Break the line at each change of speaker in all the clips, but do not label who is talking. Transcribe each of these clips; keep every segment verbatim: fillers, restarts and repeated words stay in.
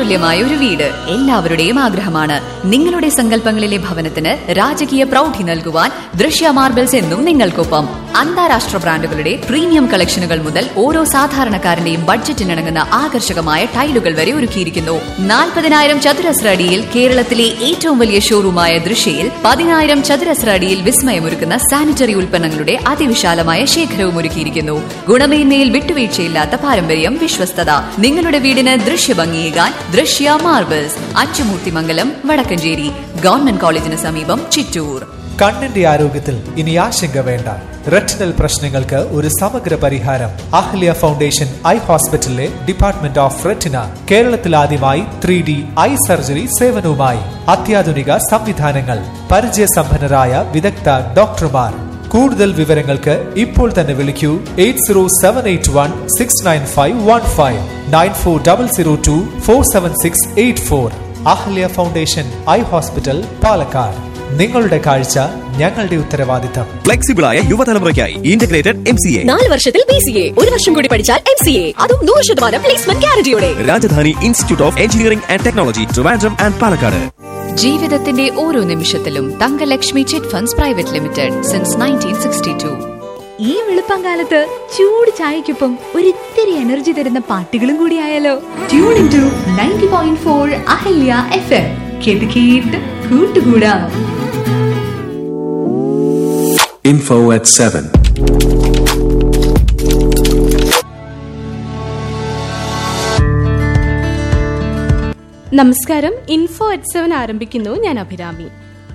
വാക്ചാതുല്യമായ ഒരു വീട് എല്ലാവരുടെയും ആഗ്രഹമാണ്. നിങ്ങളുടെ സങ്കല്പങ്ങളിലെ ഭവനത്തിന് രാജകീയ പ്രൗഢി നൽകുവാൻ ദൃശ്യ മാർബിൾസ് എന്നും നിങ്ങൾക്കൊപ്പം. അന്താരാഷ്ട്ര ബ്രാൻഡുകളുടെ പ്രീമിയം കളക്ഷനുകൾ മുതൽ ഓരോ സാധാരണക്കാരന്റെയും ബഡ്ജറ്റിനിണങ്ങുന്ന ആകർഷകമായ ടൈലുകൾ വരെ ഒരുക്കിയിരിക്കുന്നു. നാൽപ്പതിനായിരം ചതുരശ്ര അടിയിൽ കേരളത്തിലെ ഏറ്റവും വലിയ ഷോറൂമായ ദൃശ്യയിൽ പതിനായിരം ചതുരശ്ര അടിയിൽ വിസ്മയമൊരുക്കുന്ന സാനിറ്ററി ഉൽപ്പന്നങ്ങളുടെ അതിവിശാലമായ ശേഖരവും ഒരുക്കിയിരിക്കുന്നു. ഗുണമേന്മയിൽ വിട്ടുവീഴ്ചയില്ലാത്ത പാരമ്പര്യം, വിശ്വസ്തത. നിങ്ങളുടെ വീടിന് ദൃശ്യഭംഗിയേകാൻ ദൃശ്യ മാർബിൾസ്, അച്ചുമൂർത്തിമംഗലം, വടക്കഞ്ചേരി. ഗവൺമെന്റ് കോളേജിന് സമീപം, ചിറ്റൂർ.
കണ്ണിന്റെ ആരോഗ്യത്തിൽ ഇനി ആശങ്ക വേണ്ട. റെറ്റിനൽ പ്രശ്നങ്ങൾക്ക് ഒരു സമഗ്ര പരിഹാരം അഹ്ല്യ ഫൗണ്ടേഷൻ ഐ ഹോസ്പിറ്റലിലെ ഡിപ്പാർട്ട്മെന്റ് ഓഫ് റെറ്റിന. കേരളത്തിൽ ആദ്യമായി ത്രീ ഡി ഐ സർജറി സേവനവുമായി അത്യാധുനിക സംവിധാനങ്ങൾ, പരിചയസമ്പന്നരായ വിദഗ്ധ ഡോക്ടർമാർ. കൂടുതൽ വിവരങ്ങൾക്ക് ഇപ്പോൾ തന്നെ വിളിക്കൂ eight zero seven eight one six nine five one five nine four double zero to four seven six eight four. Ahalia foundation eye hospital, Palakkad. നിങ്ങളുടെ കാഴ്ച ഞങ്ങളുടെ ഉത്തരവാദിത്തം.
ഫ്ലെക്സിബിളായ യുവതലമുറയ്ക്കായി ഇന്റഗ്രേറ്റഡ് എം സി എ.
നാല് വർഷത്തിൽ ബി സി എ, ഒരു വർഷം കൂടി പഠിച്ചാൽ എം സി എ, അതും നൂറ് ശതമാനം placement ഗ്യാരണ്ടിയോടെ.
Rajdhani institute of engineering and technology, Trivandrum and Palakkad.
ജീവിതത്തിന്റെ ഓരോ നിമിഷത്തിലും Thankalakshmi chit funds private limited since nineteen sixty to.
ഈ വെളുപ്പംകാലത്ത് ചൂട് ചായക്കൊപ്പം ഒരിത്തിരി എനർജി തരുന്ന പാട്ടുകളും കൂടിയായാലോ? Tune in to ninety point four Ahalya F M. കേട്ട് കേട്ട് കൂട്ടുകൂടാ.
Info at seven.
നമസ്കാരം. ഇൻഫോ അറ്റ് സെവൻ ആരംഭിക്കുന്നു. ഞാൻ അഭിരാമി.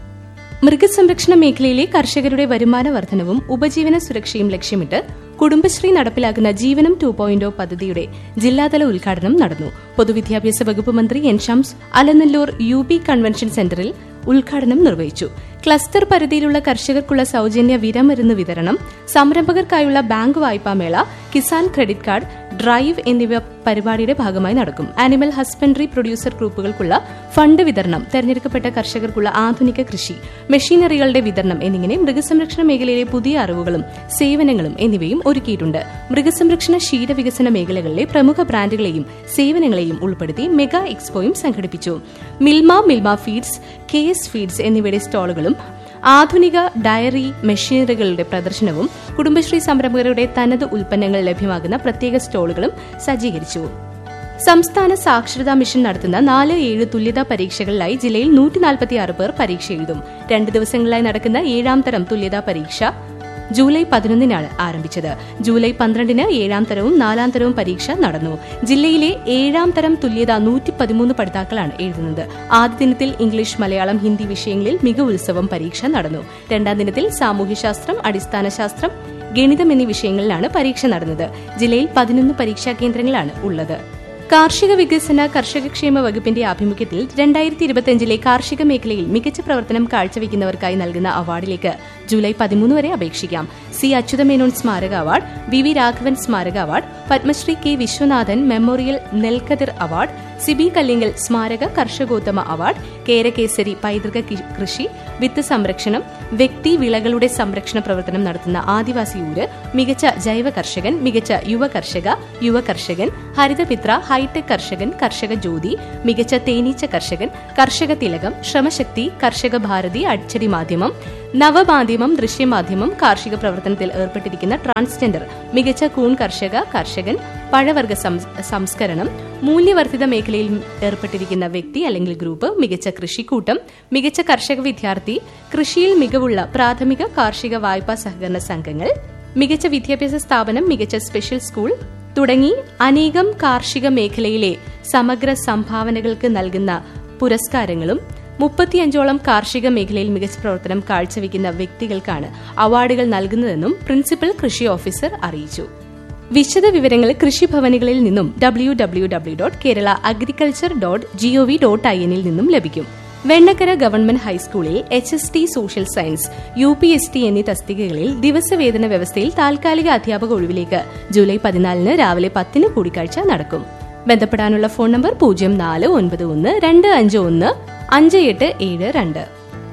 മൃഗസംരക്ഷണ മേഖലയിലെ കർഷകരുടെ വരുമാന വർധനവും ഉപജീവന സുരക്ഷയും ലക്ഷ്യമിട്ട് കുടുംബശ്രീ നടപ്പിലാക്കുന്ന ജീവനം ടു പോയിന്റ് പദ്ധതിയുടെ ജില്ലാതല ഉദ്ഘാടനം നടന്നു. പൊതുവിദ്യാഭ്യാസ വകുപ്പ് മന്ത്രി N Shams Alanallur U B convention സെന്ററിൽ ഉദ്ഘാടനം നിർവഹിച്ചു. ക്ലസ്റ്റർ പരിധിയിലുള്ള കർഷകർക്കുള്ള സൌജന്യ വിരമരുന്ന് വിതരണം, സംരംഭകർക്കായുള്ള bank വായ്പാമേള, Kisan credit card drive എന്നിവ പരിപാടിയുടെ ഭാഗമായി നടക്കും. ആനിമൽ ഹസ്ബൻഡറി പ്രൊഡ്യൂസർ ഗ്രൂപ്പുകൾക്കുള്ള ഫണ്ട് വിതരണം, തെരഞ്ഞെടുക്കപ്പെട്ട കർഷകർക്കുള്ള ആധുനിക കൃഷി മെഷീനറികളുടെ വിതരണം എന്നിങ്ങനെ മൃഗസംരക്ഷണ മേഖലയിലെ പുതിയ അറിവുകളും സേവനങ്ങളും എന്നിവയും ഒരുക്കിയിട്ടുണ്ട്. മൃഗസംരക്ഷണ ക്ഷീരവികസന മേഖലകളിലെ പ്രമുഖ ബ്രാൻഡുകളെയും സേവനങ്ങളെയും ഉൾപ്പെടുത്തി മെഗാ എക്സ്പോയും സംഘടിപ്പിച്ചു. Milma, Milma feeds, K S feeds എന്നിവയുടെ സ്റ്റാളുകളും ആധുനിക ഡയറി മെഷീനറികളുടെ പ്രദർശനവും കുടുംബശ്രീ സംരംഭകരുടെ തനത് ഉൽപ്പന്നങ്ങൾ ലഭ്യമാകുന്ന പ്രത്യേക സ്റ്റോളുകളും സജ്ജീകരിച്ചു. സംസ്ഥാന സാക്ഷരതാ മിഷൻ നടത്തുന്ന നാല് ഏഴ് തുല്യതാ പരീക്ഷകളിലായി ജില്ലയിൽ നൂറ്റി നാൽപ്പത്തിയാറ് പേർ പരീക്ഷ എഴുതും. രണ്ട് ദിവസങ്ങളിലായി നടക്കുന്ന ഏഴാം തരം തുല്യതാ പരീക്ഷ ജൂലൈ പതിനൊന്നിനാണ് ആരംഭിച്ചത്. ജൂലൈ പന്ത്രണ്ടിന് ഏഴാം തരവും നാലാം തരവും പരീക്ഷ നടന്നു. ജില്ലയിലെ ഏഴാം തരം തുല്യത നൂറ്റി പതിമൂന്ന് പഠിതാക്കളാണ് എഴുതുന്നത്. ആദ്യ ദിനത്തിൽ ഇംഗ്ലീഷ്, മലയാളം, ഹിന്ദി വിഷയങ്ങളിൽ മികവുത്സവം പരീക്ഷ നടന്നു. രണ്ടാം ദിനത്തിൽ സാമൂഹ്യശാസ്ത്രം, അടിസ്ഥാന ശാസ്ത്രം, ഗണിതം എന്നീ വിഷയങ്ങളിലാണ് പരീക്ഷ നടന്നത്. ജില്ലയിൽ പതിനൊന്ന് പരീക്ഷാ കേന്ദ്രങ്ങളാണ് ഉള്ളത്. കാർഷിക വികസന കർഷകക്ഷേമ വകുപ്പിന്റെ ആഭിമുഖ്യത്തിൽ രണ്ടായിരത്തി ഇരുപത്തിയഞ്ചിലെ കാർഷിക മേഖലയിൽ മികച്ച പ്രവർത്തനം കാഴ്ചവെക്കുന്നവർക്കായി നൽകുന്ന അവാർഡിലേക്ക് ജൂലൈ പതിമൂന്ന് വരെ അപേക്ഷിക്കാം. സി അച്യുതമേനോൻ സ്മാരക അവാർഡ്, വി വി രാഘവൻ സ്മാരക award, Padmashri K Viswanathan memorial നെൽക്കതിർ അവാർഡ്, സിബി കല്ലിങ്കൽ സ്മാരക കർഷകോത്തമ അവാർഡ്, കേരകേസരി പൈതൃക കൃഷി, വിത്ത് സംരക്ഷണം, വ്യക്തി വിളകളുടെ സംരക്ഷണ പ്രവർത്തനം നടത്തുന്ന ആദിവാസി ഊര്, മികച്ച ജൈവ കർഷകൻ, മികച്ച യുവ കർഷക, യുവ കർഷകൻ, ഹരിതമിത്ര, ഹൈടെക് കർഷകൻ, കർഷക ജ്യോതി, മികച്ച തേനീച്ച കർഷകൻ, കർഷക തിലകം, ശ്രമശക്തി, കർഷക ഭാരതി, അച്ചടി മാധ്യമം, നവമാധ്യമം, ദൃശ്യമാധ്യമം, കാർഷിക പ്രവർത്തനത്തിൽ ഏർപ്പെട്ടിരിക്കുന്ന ട്രാൻസ്ജെൻഡർ, മികച്ച കൂൺ കർഷക, കർഷകൻ, പഴവർഗ സംസ്കരണം, മൂല്യവർദ്ധിത മേഖലയിൽ ഏർപ്പെട്ടിരിക്കുന്ന വ്യക്തി അല്ലെങ്കിൽ ഗ്രൂപ്പ്, മികച്ച കൃഷിക്കൂട്ടം, മികച്ച കർഷക വിദ്യാർത്ഥി, കൃഷിയിൽ മികവുള്ള പ്രാഥമിക കാർഷിക വായ്പാ സഹകരണ സംഘങ്ങൾ, മികച്ച വിദ്യാഭ്യാസ സ്ഥാപനം, മികച്ച സ്പെഷ്യൽ സ്കൂൾ തുടങ്ങി അനേകം കാർഷിക മേഖലയിലെ സമഗ്ര സംഭാവനകൾക്ക് നൽകുന്ന പുരസ്കാരങ്ങളും മുപ്പത്തിയഞ്ചോളം കാർഷിക മേഖലയിൽ മികച്ച പ്രവർത്തനം കാഴ്ചവെക്കുന്ന വ്യക്തികൾക്കാണ് അവാർഡുകൾ നൽകുന്നതെന്നും പ്രിൻസിപ്പൽ കൃഷി ഓഫീസർ അറിയിച്ചു. വിശദ വിവരങ്ങൾ കൃഷിഭവനുകളിൽ നിന്നും W W W dot Kerala agriculture dot G O V dot I എന്നിൽ നിന്നും ലഭിക്കും. വെണ്ണക്കര ഗവൺമെന്റ് ഹൈസ്കൂളിൽ H S T social science, U P S T എന്നീ തസ്തികകളിൽ ദിവസവേതന വ്യവസ്ഥയിൽ താൽക്കാലിക അധ്യാപക ഒഴിവിലേക്ക് ജൂലൈ പതിനാലിന് രാവിലെ പത്തിന് കൂടിക്കാഴ്ച നടക്കും. ബന്ധപ്പെടാനുള്ള ഫോൺ നമ്പർ പൂജ്യം നാല് ഒൻപത് ഒന്ന് രണ്ട് അഞ്ച് ഒന്ന് അഞ്ച് എട്ട് ഏഴ് രണ്ട്.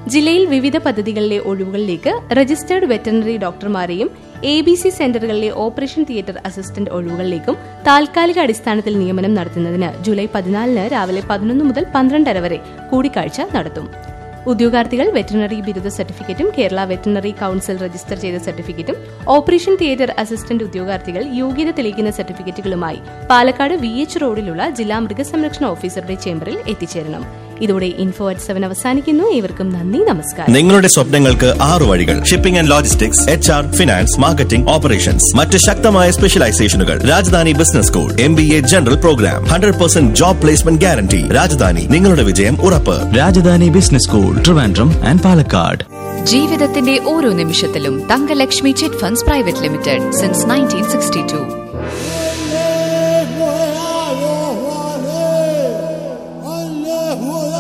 ജില്ലയിൽ വിവിധ പദ്ധതികളിലെ ഒഴിവുകളിലേക്ക് registered veterinary ഡോക്ടർമാരെയും A B C സെന്ററുകളിലെ operation theatre assistant ഒഴിവുകളിലേക്കും താൽക്കാലിക അടിസ്ഥാനത്തിൽ നിയമനം നടത്തുന്നതിന് ജൂലൈ പതിനാലിന് രാവിലെ പതിനൊന്ന് മുതൽ പന്ത്രണ്ടര വരെ കൂടിക്കാഴ്ച നടത്തും. ഉദ്യോഗാർത്ഥികൾ വെറ്ററിനറി ബിരുദ സർട്ടിഫിക്കറ്റും കേരള വെറ്ററിനറി കൌൺസിൽ രജിസ്റ്റർ ചെയ്ത സർട്ടിഫിക്കറ്റും ഓപ്പറേഷൻ തിയേറ്റർ അസിസ്റ്റന്റ് ഉദ്യോഗാർത്ഥികൾ യോഗ്യത തെളിയിക്കുന്ന സർട്ടിഫിക്കറ്റുകളുമായി പാലക്കാട് വി എച്ച് റോഡിലുള്ള ജില്ലാ മൃഗസംരക്ഷണ ഓഫീസറുടെ ചേംബറിൽ എത്തിച്ചേരണം. ഇതോടെ ഇൻഫോ അറ്റ് സെവൻ അവസാനിക്കുന്നു. ഏവർക്കും നന്ദി, നമസ്കാരം.
നിങ്ങളുടെ സ്വപ്നങ്ങൾക്ക് ആറ് വഴികൾ. Shipping and logistics, H R, finance, marketing, operations. മറ്റ് ശക്തമായ സ്പെഷ്യലൈസേഷനുകൾ. Rajdhani business school, M B A general programme, hundred percent job placement guarantee. Rajdhani, നിങ്ങളുടെ വിജയം ഉറപ്പ്.
Rajdhani business school, Trivandrum and Palakkad.
ജീവിതത്തിന്റെ ഓരോ നിമിഷത്തിലും Thankalakshmi chit funds private limited since nineteen sixty to.